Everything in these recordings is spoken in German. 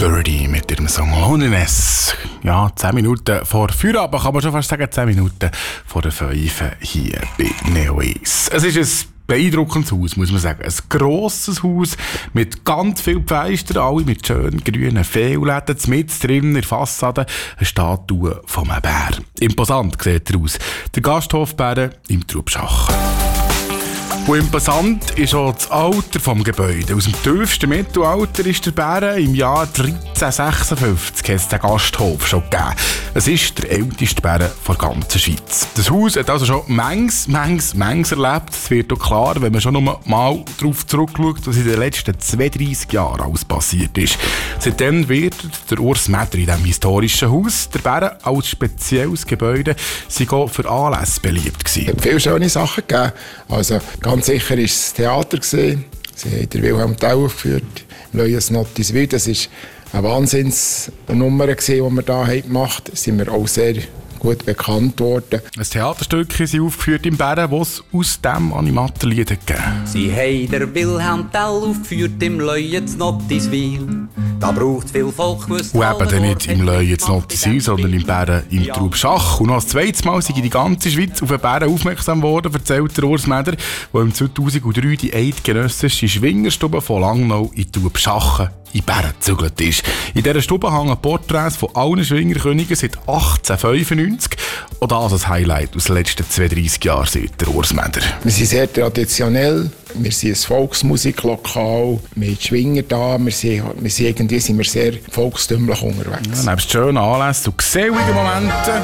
Birdie mit ihrem Song Loneliness. Ja, 10 Minuten vor Feierabend, kann man schon fast sagen, 10 Minuten vor der 5 hier bei Neo Ace. Es ist ein beeindruckendes Haus, muss man sagen. Ein grosses Haus mit ganz vielen Fenstern, alle mit schönen grünen Fehlläden, mit drin in der Fassade eine Statue von einem Bär. Imposant sieht er aus. Der Gasthofbär im Trubschach. Und imposant ist auch das Alter des Gebäudes. Aus dem tiefsten Mittelalter ist der Bär im Jahr 1356 hat es den Gasthof schon gegeben. Es ist der älteste Bär der ganzen Schweiz. Das Haus hat also schon manches erlebt. Es wird auch klar, wenn man schon noch mal darauf zurückschaut, was in den letzten 32 Jahren alles passiert ist. Seitdem wird der Urs Mäder in diesem historischen Haus, der Bär als spezielles Gebäude, sei auch für Anlässe beliebt gewesen. Es hat viele schöne Sachen gegeben. Also, ganz sicher war es das Theater. Sie haben den Wilhelm Tell aufgeführt, Neues Notiswil. Das war eine Wahnsinnsnummer, die wir hier gemacht haben. Da sind wir auch sehr gut bekannt worden. Ein Theaterstück ist aufgeführt im Bären, das es aus diesem Animatenlied gegeben. Sie haben der Wilhelm Tell aufgeführt im Leuens Notiswil. Da braucht viel Volk. Und eben dann nicht im Leuens Notiswil, sondern im Bären im Trubschach. Und noch das zweite Mal sind die ganze Schweiz auf den Bären aufmerksam worden, erzählt der Urs Mäder, der im 2003 die eidgenössische Schwingerstube von Langnau in Trubschachen in Bären gezügelt ist. In dieser Stube hängen Porträts von allen Schwingerkönigen seit 1895. Und das ein Highlight aus den letzten 32 Jahren, sagt der Urs Mäder. Wir sind sehr traditionell. Wir sind ein Volksmusiklokal mit Schwinger da. Wir sind sehr volkstümlich unterwegs. Ja, nebst schönen Anlässen und geselligen Momenten,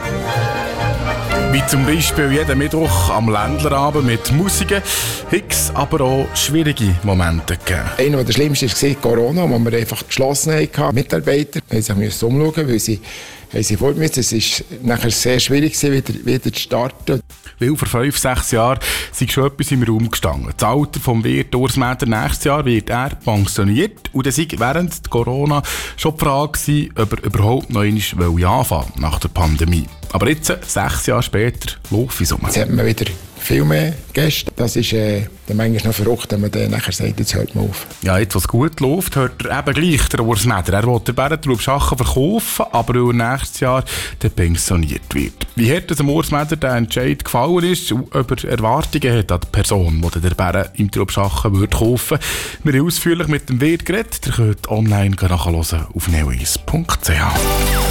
wie zum Beispiel jeden Mittwoch am Ländlerabend mit Musiken, Hicks, aber auch schwierige Momente gegeben. Einer der schlimmsten war Corona, wo wir einfach geschlossen hatten. Mitarbeiter mussten sich umschauen, weil sie fort mussten. Es war nachher sehr schwierig, wieder zu starten. Weil vor 5-6 Jahren sei schon etwas im Raum gestanden. Das Alter vom Wirt Urs Mäder nächstes Jahr wird er pensioniert. Und dann sei während Corona schon die Frage gewesen, ob er überhaupt noch einmal anfangen will nach der Pandemie. Aber jetzt, 6 Jahre später, läuft es um. Jetzt hat man wieder viel mehr Gäste. Das ist dann manchmal noch verrückt, wenn man dann nachher sagt, jetzt hört man auf. Ja, jetzt, was gut läuft, hört er eben gleich, der Urs Mäder. Er will den Bärentrubschachen verkaufen, aber weil er nächstes Jahr dann pensioniert wird. Wie hat es dem Urs Mäder der Entscheid gefallen ist und ob er Erwartungen hat an die Person, die der Bären im Trubschachen kaufen würde. Wir haben ausführlich mit dem Wirt geredet. Ihr könnt online nachhören auf neoace.ch.